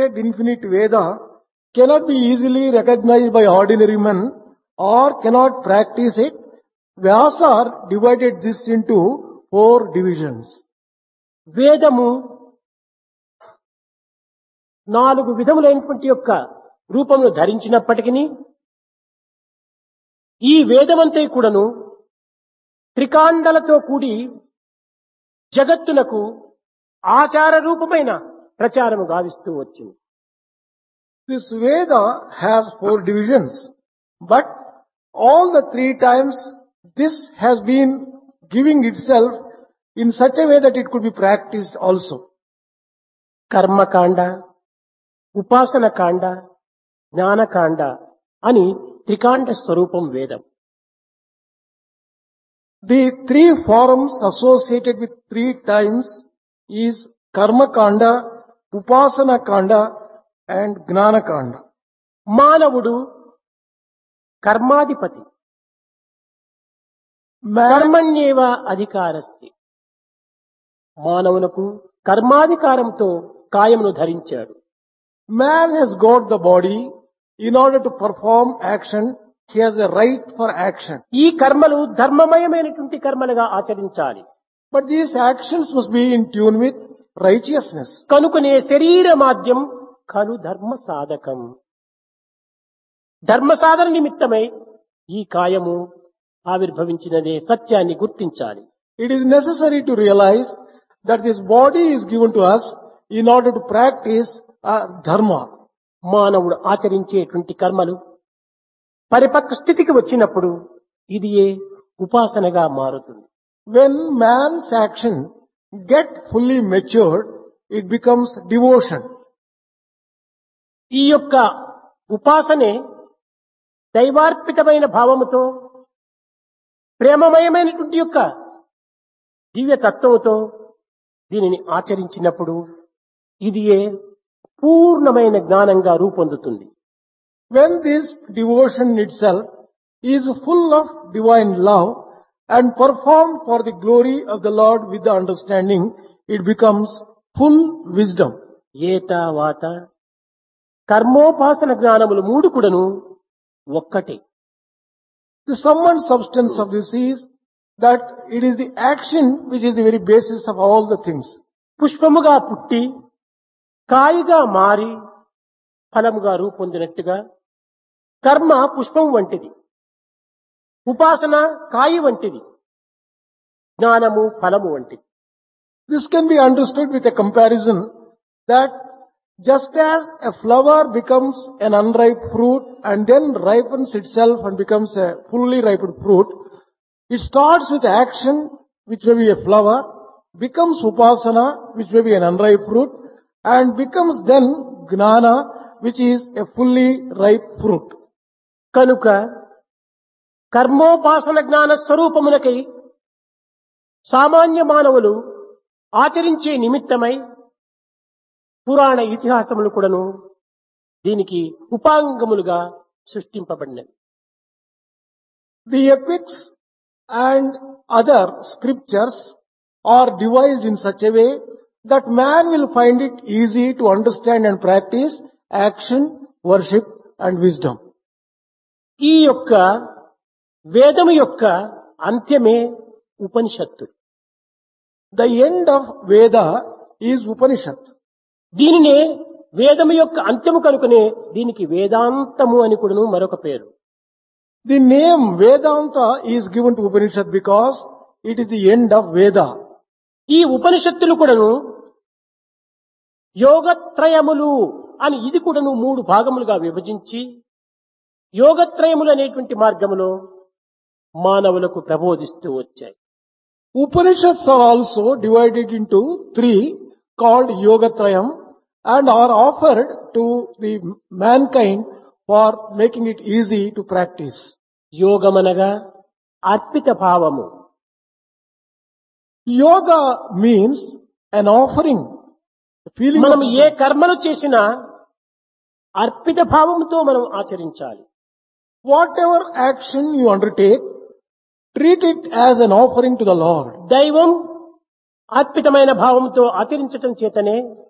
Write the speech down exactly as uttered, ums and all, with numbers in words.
sacred infinite Veda cannot be easily recognized by ordinary men or cannot practice it, Vyasa divided this into four divisions. వేదము నాలుగు విధములైనటువంటి యొక్క రూపమును ధరించినప్పటికీ ఈ వేదమంతా కూడాను త్రికాండలతో కూడి జగత్తునకు ఆచార రూపమైన ప్రచారము గావిస్తూ వచ్చింది. This Veda has four divisions, but all the three times this has been giving itself in such a way that it could be practiced also. కర్మకాండ, ఉపాసన కాండ, జ్ఞానకాండ అని త్రికాండ స్వరూపం వేదం. The three forms associated with three times is Karma Kanda, Upasana Kanda and Gnana Kanda. మానవుడు కర్మాధిపతి, Man, కర్మణ్యేవ అధికారస్తి. మానవునకు కర్మాధికారంతో కాయమును ధరించాడు. man has got the body. In order to perform action, he has a right for action. ఈ కర్మలు ధర్మమయమైనటువంటి కర్మలుగా ఆచరించాలి. But these actions must be in tune with righteousness. కనుకనే శరీర మాధ్యం ఖలు ధర్మ సాధకం. ధర్మ సాధన నిమిత్తమై ఈ కాయము ఆవిర్భవించినదే సత్యాన్ని గుర్తించాలి. It is necessary to realize that this body is given to us in order to practice uh, dharma. మానవుడు ఆచరించేటువంటి కర్మలు పరిపక్వ స్థితికి వచ్చినప్పుడు ఇది ఏ ఉపాసనగా మారుతుంది. When man's action get fully matured, it becomes devotion. ఈ యొక్క ఉపాసనే దైవార్పితమైన భావముతో ప్రేమమయమైనటువంటి యొక్క దివ్య తత్వముతో దీనిని ఆచరించినప్పుడు ఇది ఏ పూర్ణమైన జ్ఞానంగా రూపొందుతుంది. When this devotion itself is full of divine love and performed for the glory of the Lord with the understanding, it becomes full wisdom. ఏత వాత కర్మోపాసన జ్ఞానములు మూడు కూడాను ఒక్కటే. The sum and substance of this is that it is the action which is the very basis of all the things. పుష్పముగా పుట్టి కాయిగా మారి ఫలముగా రూపొందినట్టుగా కర్మ పుష్పం వంటిది, ఉపాసన కాయి వంటిది, జ్ఞానము ఫలము వంటిది. This can be understood with a comparison that just as a flower becomes an unripe fruit and then ripens itself and becomes a fully ripened fruit, it starts with action which may be a flower, becomes upasana which may be an unripe fruit, and becomes then gnana which is a fully ripe fruit. కనుక కర్మోపాసన జ్ఞాన స్వరూపములకై సామాన్య మానవులు ఆచరించే నిమిత్తమై పురాణ ఇతిహాసములు కూడాను దీనికి ఉపాంగములుగా సృష్టింపబడినవి. The epics and other scriptures are devised in such a way that man will find it easy to understand and practice action, worship and wisdom. ఈ యొక్క వేదము యొక్క అంత్యమే ఉపనిషత్తు. The end of Veda is Upanishad. దీనినే వేదము యొక్క అంత్యము కనుకనే దీనికి వేదాంతము అని కూడాను మరొక పేరు. The name Vedanta is given to Upanishad because it is the end of Veda. ఈ ఉపనిషత్తులు కూడాను యోగత్రయములు అని ఇది కూడాను మూడు భాగములుగా విభజించి యోగత్రయములు అనేటువంటి మార్గములో మానవులకు ప్రబోధిస్తూ వచ్చాయి. Upanishads are also divided into three called Yogatrayam and are offered to the mankind for making it easy to practice. యోగమనగా Arpita భావము. Yoga means an offering. The feeling మనం of ఏ కర్మలు చేసినా అర్పిత భావముతో మనం ఆచరించాలి. whatever action you undertake, treat it as an offering to the Lord. దైవం అర్పితమైన భావంతో ఆచరించటం చేతనే